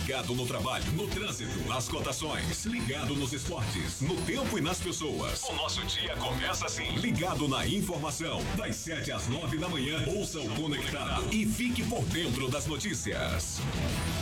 Ligado no trabalho, no trânsito, nas cotações. Ligado nos esportes, no tempo e nas pessoas. O nosso dia começa assim. Ligado na informação. Das 7 às 9 da manhã. Ouça o Conectado e fique por dentro das notícias.